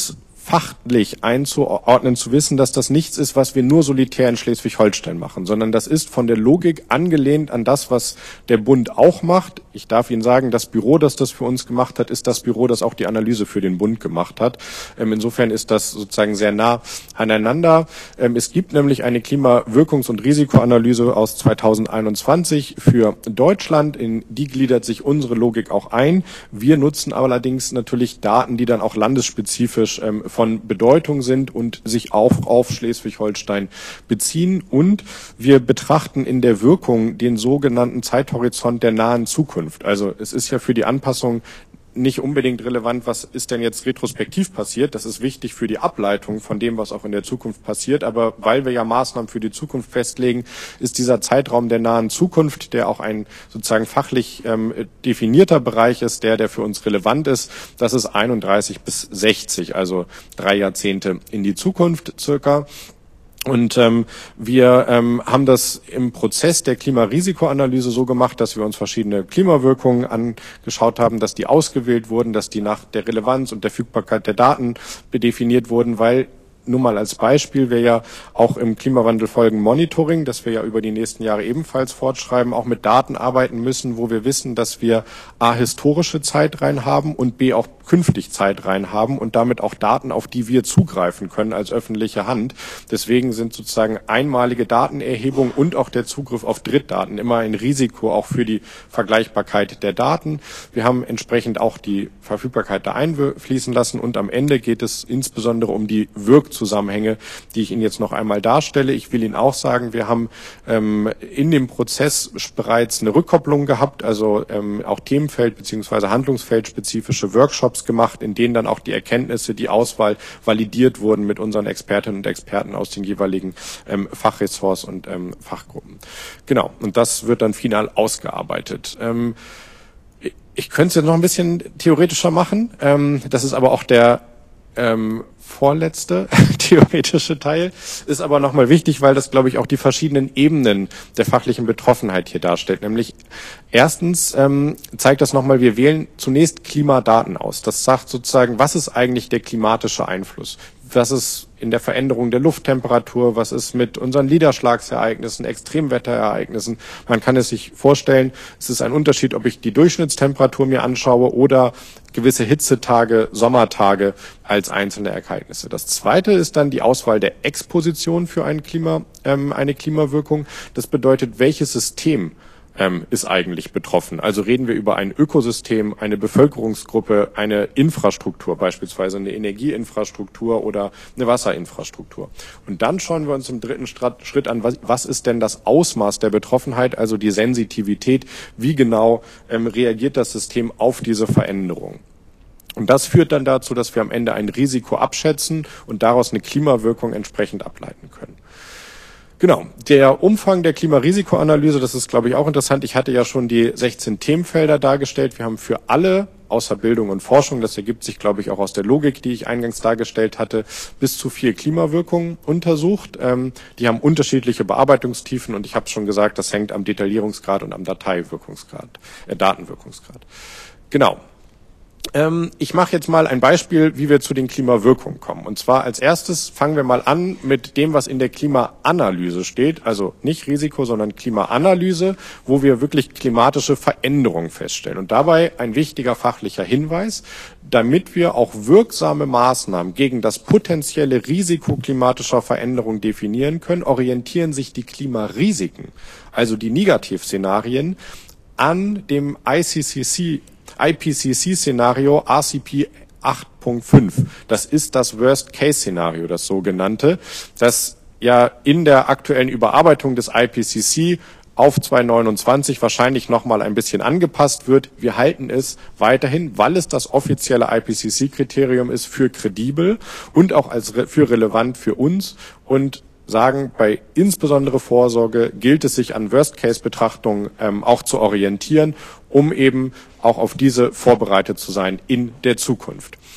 fachlich einzuordnen, zu wissen, dass das nichts ist, was wir nur solitär in Schleswig-Holstein machen, sondern das ist von der Logik angelehnt an das, was der Bund auch macht. Ich darf Ihnen sagen, das Büro, das das für uns gemacht hat, ist das Büro, das auch die Analyse für den Bund gemacht hat. Ähm, insofern ist das sozusagen sehr nah aneinander. Ähm, es gibt nämlich eine Klimawirkungs- und Risikoanalyse aus zweitausendeinundzwanzig für Deutschland. In die gliedert sich unsere Logik auch ein. Wir nutzen allerdings natürlich Daten, die dann auch landesspezifisch ähm, von Bedeutung sind und sich auch auf Schleswig-Holstein beziehen. Und wir betrachten in der Wirkung den sogenannten Zeithorizont der nahen Zukunft. Also es ist ja für die Anpassung nicht unbedingt relevant, was ist denn jetzt retrospektiv passiert. Das ist wichtig für die Ableitung von dem, was auch in der Zukunft passiert. Aber weil wir ja Maßnahmen für die Zukunft festlegen, ist dieser Zeitraum der nahen Zukunft, der auch ein sozusagen fachlich ähm, definierter Bereich ist, der, der für uns relevant ist, das ist einunddreißig bis sechzig, also drei Jahrzehnte in die Zukunft circa. Und ähm, wir ähm, haben das im Prozess der Klimarisikoanalyse so gemacht, dass wir uns verschiedene Klimawirkungen angeschaut haben, dass die ausgewählt wurden, dass die nach der Relevanz und der Verfügbarkeit der Daten bedefiniert wurden, weil nur mal als Beispiel wir ja auch im Klimawandelfolgenmonitoring, das wir ja über die nächsten Jahre ebenfalls fortschreiben, auch mit Daten arbeiten müssen, wo wir wissen, dass wir a. historische Zeitreihen haben und b. auch künftig Zeitreihen haben und damit auch Daten, auf die wir zugreifen können als öffentliche Hand. Deswegen sind sozusagen einmalige Datenerhebung und auch der Zugriff auf Drittdaten immer ein Risiko auch für die Vergleichbarkeit der Daten. Wir haben entsprechend auch die Verfügbarkeit da einfließen lassen und am Ende geht es insbesondere um die Wirkzusammenhänge, die ich Ihnen jetzt noch einmal darstelle. Ich will Ihnen auch sagen, wir haben ähm, in dem Prozess bereits eine Rückkopplung gehabt, also ähm, auch Themenfeld- bzw. Handlungsfeldspezifische Workshops gemacht, in denen dann auch die Erkenntnisse, die Auswahl validiert wurden mit unseren Expertinnen und Experten aus den jeweiligen ähm, Fachressorts und ähm, Fachgruppen. Genau, und das wird dann final ausgearbeitet. Ähm, ich könnte es jetzt noch ein bisschen theoretischer machen. Ähm, das ist aber auch der ähm, vorletzte theoretische Teil, ist aber nochmal wichtig, weil das, glaube ich, auch die verschiedenen Ebenen der fachlichen Betroffenheit hier darstellt. Nämlich erstens ähm, zeigt das nochmal, wir wählen zunächst Klimadaten aus. Das sagt sozusagen, was ist eigentlich der klimatische Einfluss? Was ist in der Veränderung der Lufttemperatur? Was ist mit unseren Niederschlagsereignissen, Extremwetterereignissen? Man kann es sich vorstellen, es ist ein Unterschied, ob ich die Durchschnittstemperatur mir anschaue oder gewisse Hitzetage, Sommertage als einzelne Ereignisse. Das zweite ist dann die Auswahl der Exposition für ein Klima, ähm, eine Klimawirkung. Das bedeutet, welches System ähm, ist eigentlich betroffen. Also reden wir über ein Ökosystem, eine Bevölkerungsgruppe, eine Infrastruktur, beispielsweise eine Energieinfrastruktur oder eine Wasserinfrastruktur. Und dann schauen wir uns im dritten Schritt an, was, was ist denn das Ausmaß der Betroffenheit, also die Sensitivität, wie genau ähm, reagiert das System auf diese Veränderung. Und das führt dann dazu, dass wir am Ende ein Risiko abschätzen und daraus eine Klimawirkung entsprechend ableiten können. Genau, der Umfang der Klimarisikoanalyse, das ist, glaube ich, auch interessant. Ich hatte ja schon die sechzehn Themenfelder dargestellt. Wir haben für alle, außer Bildung und Forschung, das ergibt sich, glaube ich, auch aus der Logik, die ich eingangs dargestellt hatte, bis zu vier Klimawirkungen untersucht. Ähm, die haben unterschiedliche Bearbeitungstiefen und ich habe schon gesagt, das hängt am Detaillierungsgrad und am Dateiwirkungsgrad, äh, Datenwirkungsgrad. Genau. Ich mache jetzt mal ein Beispiel, wie wir zu den Klimawirkungen kommen. Und zwar als erstes fangen wir mal an mit dem, was in der Klimaanalyse steht. Also nicht Risiko, sondern Klimaanalyse, wo wir wirklich klimatische Veränderungen feststellen. Und dabei ein wichtiger fachlicher Hinweis, damit wir auch wirksame Maßnahmen gegen das potenzielle Risiko klimatischer Veränderung definieren können, orientieren sich die Klimarisiken, also die Negativszenarien, an dem I C C C I P C C-Szenario R C P acht Punkt fünf. Das ist das Worst-Case-Szenario, das sogenannte, das ja in der aktuellen Überarbeitung des I P C C auf zweitausendneunundzwanzig wahrscheinlich nochmal ein bisschen angepasst wird. Wir halten es weiterhin, weil es das offizielle I P C C-Kriterium ist, für kredibel und auch als re- für relevant für uns und sagen, bei insbesondere Vorsorge gilt es sich an Worst-Case-Betrachtungen ähm, auch zu orientieren, um eben auch auf diese vorbereitet zu sein in der Zukunft.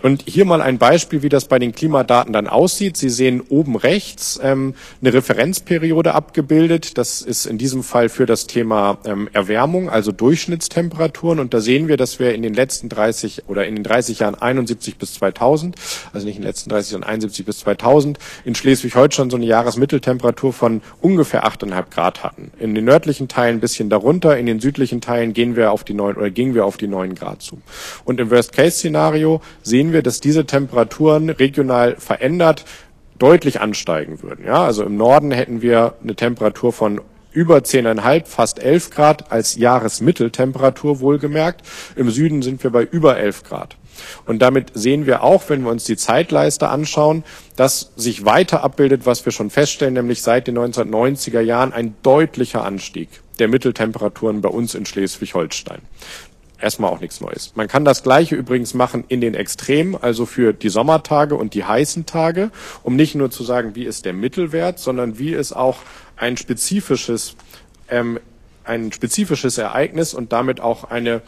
Und hier mal ein Beispiel, wie das bei den Klimadaten dann aussieht. Sie sehen oben rechts ähm, eine Referenzperiode abgebildet. Das ist in diesem Fall für das Thema ähm, Erwärmung, also Durchschnittstemperaturen. Und da sehen wir, dass wir in den letzten dreißig oder in den dreißig Jahren einundsiebzig bis zweitausend, also nicht in den letzten dreißig Jahren einundsiebzig bis zweitausend, in Schleswig-Holstein so eine Jahresmitteltemperatur von ungefähr acht Komma fünf Grad hatten. In den nördlichen Teilen ein bisschen darunter, in den südlichen Teilen gehen wir auf die neun oder gingen wir auf die neun Grad zu. Und im Worst-Case-Szenario sehen wir, dass diese Temperaturen regional verändert deutlich ansteigen würden. Ja, also im Norden hätten wir eine Temperatur von über zehn Komma fünf, fast elf Grad als Jahresmitteltemperatur wohlgemerkt. Im Süden sind wir bei über elf Grad. Und damit sehen wir auch, wenn wir uns die Zeitleiste anschauen, dass sich weiter abbildet, was wir schon feststellen, nämlich seit den neunzehnhundertneunziger Jahren ein deutlicher Anstieg der Mitteltemperaturen bei uns in Schleswig-Holstein. Erstmal auch nichts Neues. Man kann das Gleiche übrigens machen in den Extremen, also für die Sommertage und die heißen Tage, um nicht nur zu sagen, wie ist der Mittelwert, sondern wie ist auch ein spezifisches, ähm, ein spezifisches Ereignis und damit auch eine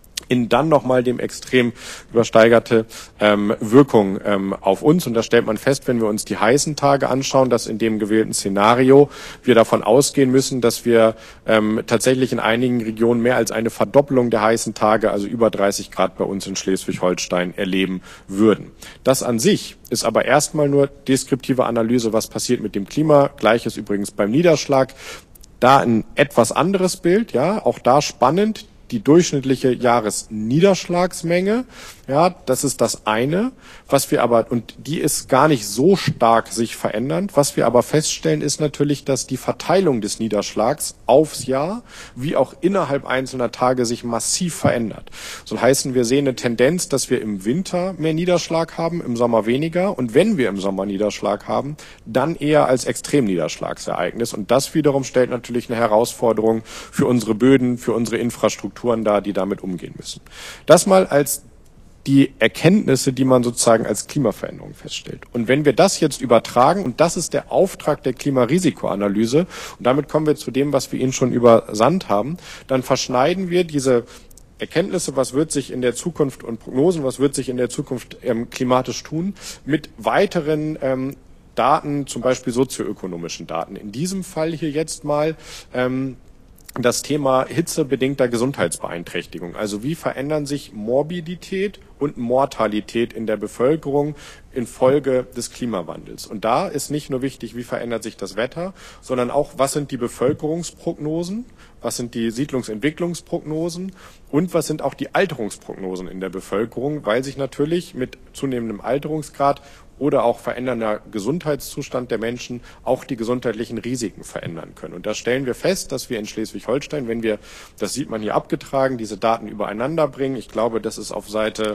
in dann nochmal dem Extrem übersteigerte ähm, Wirkung ähm, auf uns. Und da stellt man fest, wenn wir uns die heißen Tage anschauen, dass in dem gewählten Szenario wir davon ausgehen müssen, dass wir ähm, tatsächlich in einigen Regionen mehr als eine Verdopplung der heißen Tage, also über dreißig Grad bei uns in Schleswig-Holstein, erleben würden. Das an sich ist aber erstmal nur deskriptive Analyse, was passiert mit dem Klima. Gleiches übrigens beim Niederschlag. Da ein etwas anderes Bild, ja, auch da spannend. Die durchschnittliche Jahresniederschlagsmenge, ja, das ist das eine, was wir aber, und die ist gar nicht so stark sich verändernd. Was wir aber feststellen, ist natürlich, dass die Verteilung des Niederschlags aufs Jahr, wie auch innerhalb einzelner Tage, sich massiv verändert. So heißen, wir sehen eine Tendenz, dass wir im Winter mehr Niederschlag haben, im Sommer weniger. Und wenn wir im Sommer Niederschlag haben, dann eher als Extremniederschlagsereignis. Und das wiederum stellt natürlich eine Herausforderung für unsere Böden, für unsere Infrastruktur da, die damit umgehen müssen. Das mal als die Erkenntnisse, die man sozusagen als Klimaveränderung feststellt. Und wenn wir das jetzt übertragen, und das ist der Auftrag der Klimarisikoanalyse, und damit kommen wir zu dem, was wir Ihnen schon übersandt haben, dann verschneiden wir diese Erkenntnisse, was wird sich in der Zukunft und Prognosen, was wird sich in der Zukunft ähm, klimatisch tun, mit weiteren ähm, Daten, zum Beispiel sozioökonomischen Daten. In diesem Fall hier jetzt mal ähm, das Thema hitzebedingter Gesundheitsbeeinträchtigung. Also wie verändern sich Morbidität und Mortalität in der Bevölkerung infolge des Klimawandels. Und da ist nicht nur wichtig, wie verändert sich das Wetter, sondern auch, was sind die Bevölkerungsprognosen, was sind die Siedlungsentwicklungsprognosen und was sind auch die Alterungsprognosen in der Bevölkerung, weil sich natürlich mit zunehmendem Alterungsgrad oder auch verändernder Gesundheitszustand der Menschen auch die gesundheitlichen Risiken verändern können. Und da stellen wir fest, dass wir in Schleswig-Holstein, wenn wir, das sieht man hier abgetragen, diese Daten übereinander bringen, ich glaube, das ist auf Seite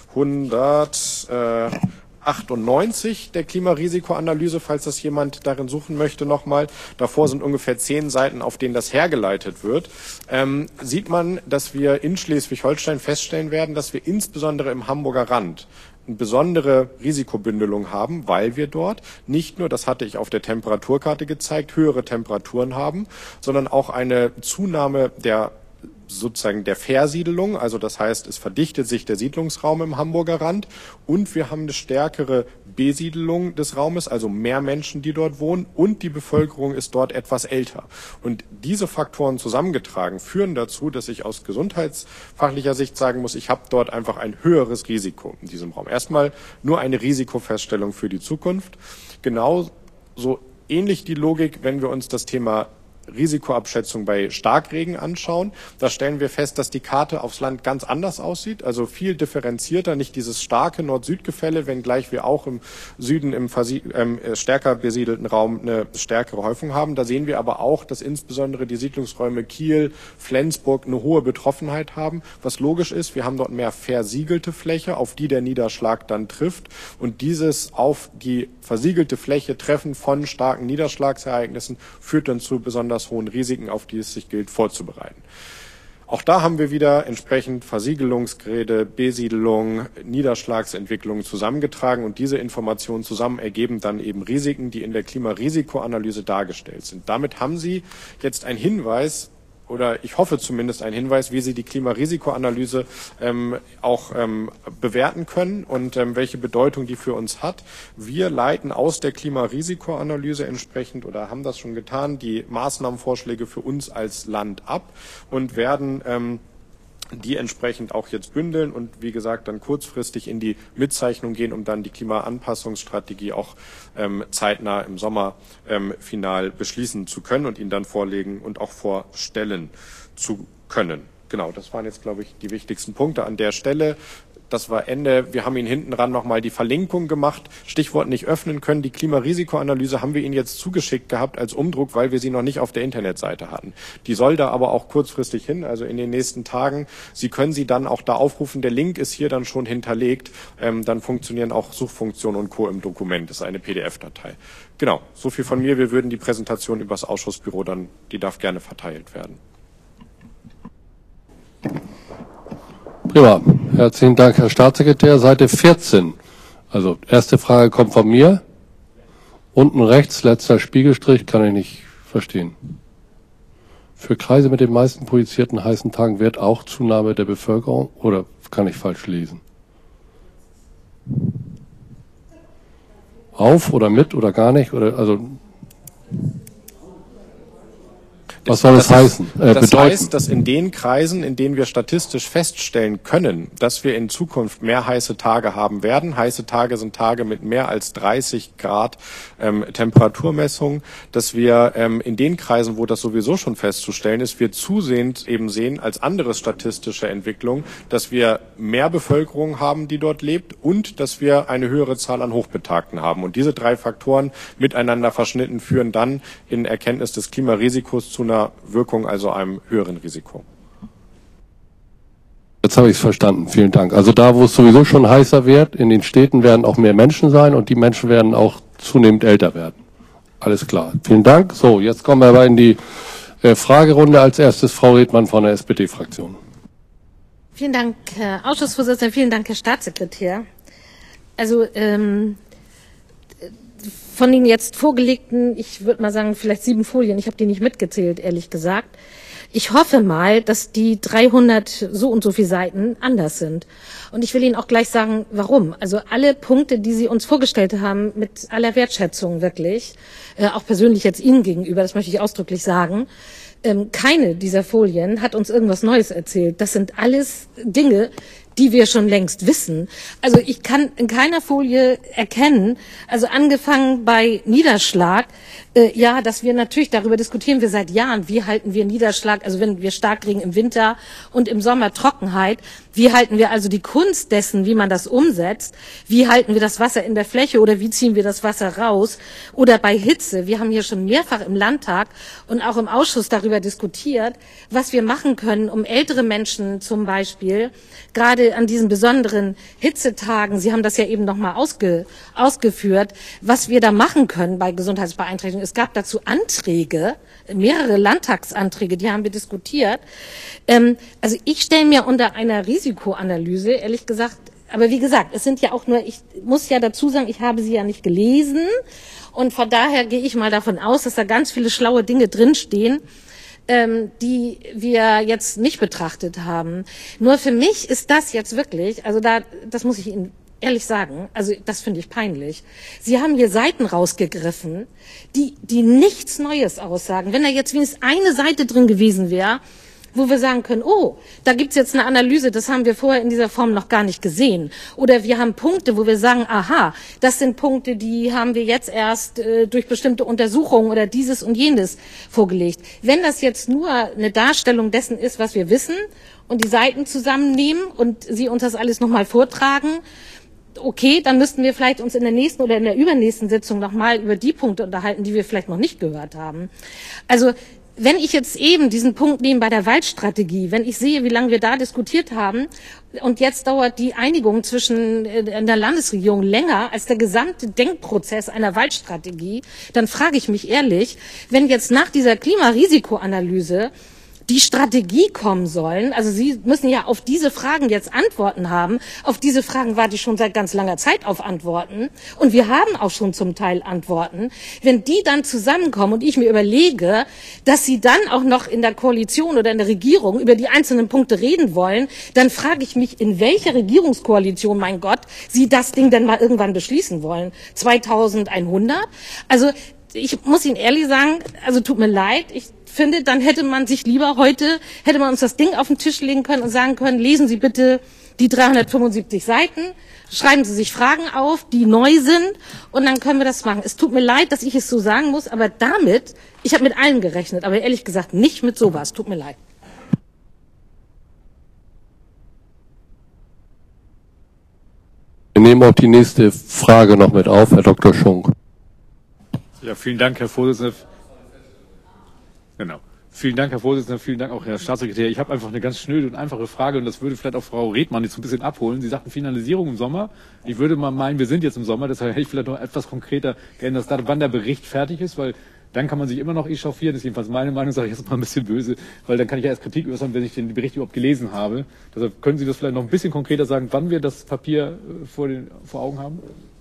hundertachtundneunzig der Klimarisikoanalyse, falls das jemand darin suchen möchte nochmal. Davor sind ungefähr zehn Seiten, auf denen das hergeleitet wird. Ähm, sieht man, dass wir in Schleswig-Holstein feststellen werden, dass wir insbesondere im Hamburger Rand eine besondere Risikobündelung haben, weil wir dort nicht nur, das hatte ich auf der Temperaturkarte gezeigt, höhere Temperaturen haben, sondern auch eine Zunahme der sozusagen der Versiedelung, also das heißt, es verdichtet sich der Siedlungsraum im Hamburger Rand und wir haben eine stärkere Besiedelung des Raumes, also mehr Menschen, die dort wohnen und die Bevölkerung ist dort etwas älter. Und diese Faktoren zusammengetragen führen dazu, dass ich aus gesundheitsfachlicher Sicht sagen muss, ich habe dort einfach ein höheres Risiko in diesem Raum. Erstmal nur eine Risikofeststellung für die Zukunft. Genauso ähnlich die Logik, wenn wir uns das Thema Risikoabschätzung bei Starkregen anschauen. Da stellen wir fest, dass die Karte aufs Land ganz anders aussieht, also viel differenzierter, nicht dieses starke Nord-Süd-Gefälle, wenngleich wir auch im Süden im ähm, stärker besiedelten Raum eine stärkere Häufung haben. Da sehen wir aber auch, dass insbesondere die Siedlungsräume Kiel, Flensburg eine hohe Betroffenheit haben, was logisch ist. Wir haben dort mehr versiegelte Fläche, auf die der Niederschlag dann trifft und dieses auf die versiegelte Fläche Treffen von starken Niederschlagsereignissen führt dann zu besonders hohen Risiken, auf die es sich gilt vorzubereiten. Auch da haben wir wieder entsprechend Versiegelungsgrade, Besiedelung, Niederschlagsentwicklungen zusammengetragen und diese Informationen zusammen ergeben dann eben Risiken, die in der Klimarisikoanalyse dargestellt sind. Damit haben Sie jetzt einen Hinweis oder ich hoffe zumindest ein Hinweis, wie Sie die Klimarisikoanalyse ähm, auch ähm, bewerten können und ähm, welche Bedeutung die für uns hat. Wir leiten aus der Klimarisikoanalyse entsprechend oder haben das schon getan, die Maßnahmenvorschläge für uns als Land ab und werden ähm, die entsprechend auch jetzt bündeln und wie gesagt dann kurzfristig in die Mitzeichnung gehen, um dann die Klimaanpassungsstrategie auch ähm, zeitnah im Sommer ähm, final beschließen zu können und ihn dann vorlegen und auch vorstellen zu können. Genau, das waren jetzt, glaube ich, die wichtigsten Punkte an der Stelle. Das war Ende. Wir haben Ihnen hinten dran nochmal die Verlinkung gemacht. Stichwort nicht öffnen können. Die Klimarisikoanalyse haben wir Ihnen jetzt zugeschickt gehabt als Umdruck, weil wir sie noch nicht auf der Internetseite hatten. Die soll da aber auch kurzfristig hin, also in den nächsten Tagen. Sie können sie dann auch da aufrufen. Der Link ist hier dann schon hinterlegt. Ähm, dann funktionieren auch Suchfunktionen und Co. im Dokument. Das ist eine P D F-Datei. Genau, so viel von mir. Wir würden die Präsentation übers Ausschussbüro dann, die darf gerne verteilt werden. Prima. Herzlichen Dank, Herr Staatssekretär. Seite vierzehn. Also, erste Frage kommt von mir. Unten rechts, letzter Spiegelstrich, kann ich nicht verstehen. Für Kreise mit den meisten projizierten heißen Tagen wird auch Zunahme der Bevölkerung, oder kann ich falsch lesen? Auf oder mit oder gar nicht? Oder, also, was soll das, das heißen? Äh, das bedeuten? heißt, dass in den Kreisen, in denen wir statistisch feststellen können, dass wir in Zukunft mehr heiße Tage haben werden, heiße Tage sind Tage mit mehr als dreißig Grad ähm, Temperaturmessung, dass wir ähm, in den Kreisen, wo das sowieso schon festzustellen ist, wir zusehends eben sehen als andere statistische Entwicklung, dass wir mehr Bevölkerung haben, die dort lebt und dass wir eine höhere Zahl an Hochbetagten haben. Und diese drei Faktoren miteinander verschnitten führen dann in Erkenntnis des Klimarisikos zu einer Wirkung, also einem höheren Risiko. Jetzt habe ich es verstanden. Vielen Dank. Also da, wo es sowieso schon heißer wird, in den Städten werden auch mehr Menschen sein und die Menschen werden auch zunehmend älter werden. Alles klar. Vielen Dank. So, jetzt kommen wir aber in die äh, Fragerunde. Als erstes Frau Redmann von der S P D-Fraktion. Vielen Dank, Herr Ausschussvorsitzender. Vielen Dank, Herr Staatssekretär. Also ähm, von den jetzt vorgelegten, ich würde mal sagen, vielleicht sieben Folien, ich habe die nicht mitgezählt, ehrlich gesagt. Ich hoffe mal, dass die dreihundert so und so viele Seiten anders sind. Und ich will Ihnen auch gleich sagen, warum. Also alle Punkte, die Sie uns vorgestellt haben, mit aller Wertschätzung wirklich, äh, auch persönlich jetzt Ihnen gegenüber, das möchte ich ausdrücklich sagen, ähm, keine dieser Folien hat uns irgendwas Neues erzählt. Das sind alles Dinge, die wir schon längst wissen. Also ich kann in keiner Folie erkennen, also angefangen bei Niederschlag, äh, ja, dass wir natürlich, darüber diskutieren wir seit Jahren, wie halten wir Niederschlag, also wenn wir Starkregen im Winter und im Sommer Trockenheit, wie halten wir also die Kunst dessen, wie man das umsetzt, wie halten wir das Wasser in der Fläche oder wie ziehen wir das Wasser raus oder bei Hitze. Wir haben hier schon mehrfach im Landtag und auch im Ausschuss darüber diskutiert, was wir machen können, um ältere Menschen zum Beispiel, gerade an diesen besonderen Hitzetagen, Sie haben das ja eben noch mal ausge, ausgeführt, was wir da machen können bei Gesundheitsbeeinträchtigungen. Es gab dazu Anträge, mehrere Landtagsanträge, die haben wir diskutiert. Ähm, also ich stelle mir unter einer Risikoanalyse, ehrlich gesagt, aber wie gesagt, es sind ja auch nur, ich muss ja dazu sagen, ich habe sie ja nicht gelesen und von daher gehe ich mal davon aus, dass da ganz viele schlaue Dinge drinstehen, ähm, die wir jetzt nicht betrachtet haben. Nur für mich ist das jetzt wirklich, also da, das muss ich Ihnen ehrlich sagen, also das finde ich peinlich. Sie haben hier Seiten rausgegriffen, die, die nichts Neues aussagen. Wenn da jetzt wenigstens eine Seite drin gewesen wäre, wo wir sagen können, oh, da gibt's jetzt eine Analyse, das haben wir vorher in dieser Form noch gar nicht gesehen. Oder wir haben Punkte, wo wir sagen, aha, das sind Punkte, die haben wir jetzt erst äh, durch bestimmte Untersuchungen oder dieses und jenes vorgelegt. Wenn das jetzt nur eine Darstellung dessen ist, was wir wissen und die Seiten zusammennehmen und Sie uns das alles nochmal vortragen, okay, dann müssten wir vielleicht uns in der nächsten oder in der übernächsten Sitzung nochmal über die Punkte unterhalten, die wir vielleicht noch nicht gehört haben. Also wenn ich jetzt eben diesen Punkt nehme bei der Waldstrategie, wenn ich sehe, wie lange wir da diskutiert haben und jetzt dauert die Einigung zwischen äh, der Landesregierung länger als der gesamte Denkprozess einer Waldstrategie, dann frage ich mich ehrlich, wenn jetzt nach dieser Klimarisikoanalyse die Strategie kommen sollen. Also Sie müssen ja auf diese Fragen jetzt Antworten haben. Auf diese Fragen warte ich schon seit ganz langer Zeit auf Antworten. Und wir haben auch schon zum Teil Antworten. Wenn die dann zusammenkommen und ich mir überlege, dass Sie dann auch noch in der Koalition oder in der Regierung über die einzelnen Punkte reden wollen, dann frage ich mich, in welcher Regierungskoalition, mein Gott, Sie das Ding denn mal irgendwann beschließen wollen. zweitausendeinhundert? Also ich muss Ihnen ehrlich sagen, also tut mir leid, ich finde, dann hätte man sich lieber heute, hätte man uns das Ding auf den Tisch legen können und sagen können, lesen Sie bitte die dreihundertfünfundsiebzig Seiten, schreiben Sie sich Fragen auf, die neu sind, und dann können wir das machen. Es tut mir leid, dass ich es so sagen muss, aber damit, ich habe mit allem gerechnet, aber ehrlich gesagt nicht mit sowas. Tut mir leid. Wir nehmen auch die nächste Frage noch mit auf, Herr Doktor Schunk. Ja, vielen Dank, Herr Vorsitzender. Genau. Vielen Dank, Herr Vorsitzender. Vielen Dank auch, Herr Staatssekretär. Ich habe einfach eine ganz schnöde und einfache Frage, und das würde vielleicht auch Frau Redmann jetzt ein bisschen abholen. Sie sagten Finalisierung im Sommer. Ich würde mal meinen, wir sind jetzt im Sommer, deshalb hätte ich vielleicht noch etwas konkreter gerne, dass da, wann der Bericht fertig ist, weil dann kann man sich immer noch echauffieren. Das ist jedenfalls meine Meinung, sage ich jetzt mal ein bisschen böse, weil dann kann ich ja erst Kritik äußern, wenn ich den Bericht überhaupt gelesen habe. Deshalb können Sie das vielleicht noch ein bisschen konkreter sagen, wann wir das Papier vor, den, vor Augen haben?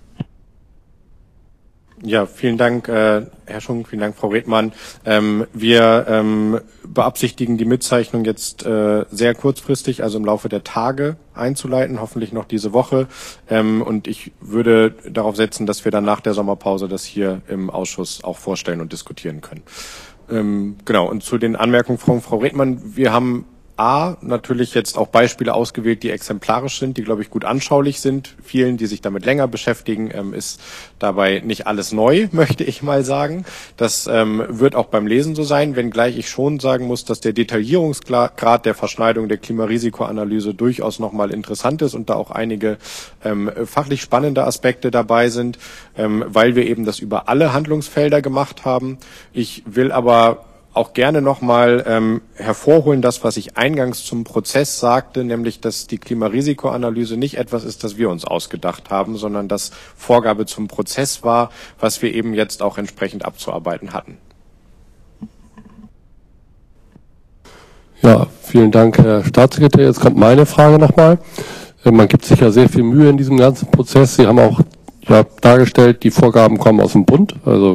Ja, vielen Dank, äh, Herr Schunk, vielen Dank, Frau Redmann. Ähm, wir ähm, beabsichtigen, die Mitzeichnung jetzt äh, sehr kurzfristig, also im Laufe der Tage einzuleiten, hoffentlich noch diese Woche. Ähm, und ich würde darauf setzen, dass wir dann nach der Sommerpause das hier im Ausschuss auch vorstellen und diskutieren können. Ähm, genau, und zu den Anmerkungen von Frau Redmann. Wir haben A, natürlich jetzt auch Beispiele ausgewählt, die exemplarisch sind, die, glaube ich, gut anschaulich sind. Vielen, die sich damit länger beschäftigen, ähm, ist dabei nicht alles neu, möchte ich mal sagen. Das ähm, wird auch beim Lesen so sein, wenngleich ich schon sagen muss, dass der Detaillierungsgrad der Verschneidung der Klimarisikoanalyse durchaus nochmal interessant ist und da auch einige ähm, fachlich spannende Aspekte dabei sind, ähm, weil wir eben das über alle Handlungsfelder gemacht haben. Ich will aber auch gerne nochmal ähm, hervorholen, das, was ich eingangs zum Prozess sagte, nämlich, dass die Klimarisikoanalyse nicht etwas ist, das wir uns ausgedacht haben, sondern dass Vorgabe zum Prozess war, was wir eben jetzt auch entsprechend abzuarbeiten hatten. Ja, vielen Dank, Herr Staatssekretär. Jetzt kommt meine Frage nochmal. Man gibt sich ja sehr viel Mühe in diesem ganzen Prozess. Sie haben auch ja, dargestellt, die Vorgaben kommen aus dem Bund, also